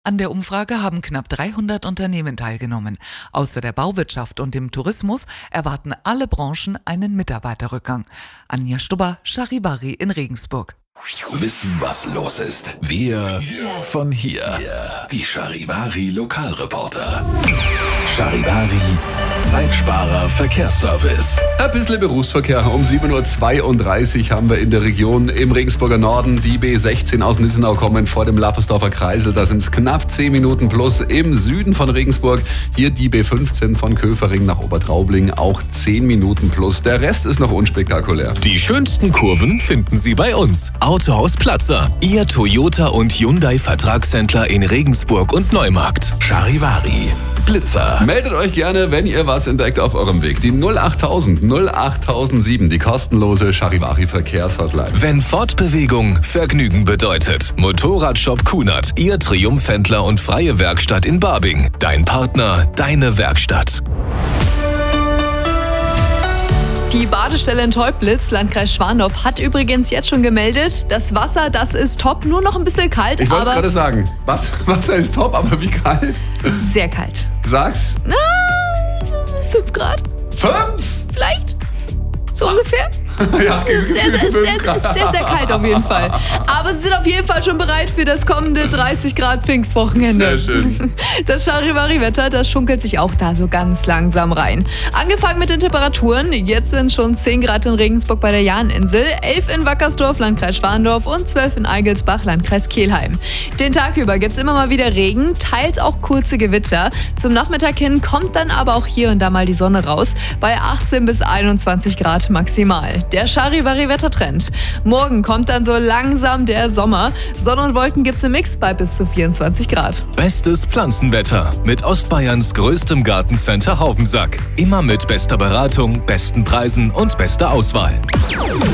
An der Umfrage haben knapp 300 Unternehmen teilgenommen. Außer der Bauwirtschaft und dem Tourismus erwarten alle Branchen einen Mitarbeiterrückgang. Anja Stubber, Charivari in Regensburg. Wissen, was los ist. Wir von hier. Die Charivari Lokalreporter. Charivari Zeitsparer Verkehrsservice. Ein bisschen Berufsverkehr. Um 7.32 Uhr haben wir in der Region im Regensburger Norden die B16 aus Nittenau kommen vor dem Lappersdorfer Kreisel. Da sind es knapp 10 Minuten plus. Im Süden von Regensburg hier die B15 von Köfering nach Obertraubling auch 10 Minuten plus. Der Rest ist noch unspektakulär. Die schönsten Kurven finden Sie bei uns. Autohaus Platzer, Ihr Toyota und Hyundai Vertragshändler in Regensburg und Neumarkt. Charivari Blitzer. Meldet euch gerne, wenn ihr was entdeckt auf eurem Weg. Die 08000 08007, die kostenlose Charivari Verkehrshotline. Wenn Fortbewegung Vergnügen bedeutet. Motorradshop Kunert, Ihr Triumphhändler und freie Werkstatt in Barbing. Dein Partner, deine Werkstatt. Die Badestelle in Teublitz, Landkreis Schwandorf, hat übrigens jetzt schon gemeldet, das Wasser, das ist top, nur noch ein bisschen kalt, Ich wollte es aber gerade sagen. Wasser ist top, aber wie kalt? sehr kalt. Sag's. 5 Grad, 5? vielleicht, so ungefähr. Ja, Sehr kalt auf jeden Fall. Aber sie sind auf jeden Fall schon bereit für das kommende 30 Grad Pfingstwochenende. Sehr schön. Das Charivari-Wetter, das schunkelt sich auch da so ganz langsam rein. Angefangen mit den Temperaturen. Jetzt sind schon 10 Grad in Regensburg bei der Jahninsel, 11 in Wackersdorf, Landkreis Schwandorf und 12 in Eigelsbach, Landkreis Kelheim. Den Tag über gibt's immer mal wieder Regen, teils auch kurze Gewitter. Zum Nachmittag hin kommt dann aber auch hier und da mal die Sonne raus, bei 18 bis 21 Grad maximal. Der Charivari-Wettertrend. Morgen kommt dann so langsam der Sommer. Sonne und Wolken gibt's im Mix bei bis zu 24 Grad. Bestes Pflanzenwetter mit Ostbayerns größtem Gartencenter Haubensack. Immer mit bester Beratung, besten Preisen und bester Auswahl.